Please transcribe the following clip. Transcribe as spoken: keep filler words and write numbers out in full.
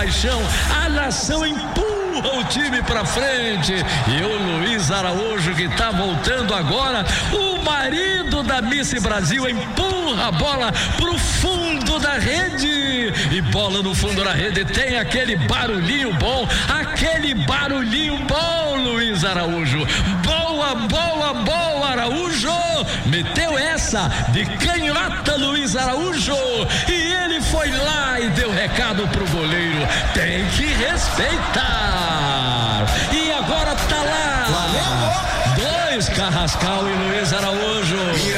paixão, a nação empurra o time pra frente, e o Luiz Araújo, que tá voltando agora, o marido da Miss Brasil, empurra a bola pro fundo da rede, e bola no fundo da rede tem aquele barulhinho bom, aquele barulhinho bom, Luiz Araújo, boa, boa, boa, Araújo, meteu essa de canhota, Luiz Araújo, e ele foi lá e deu recado pro goleiro, tem que respeitar. E agora tá lá, dois, Carrascal e Luiz Araújo.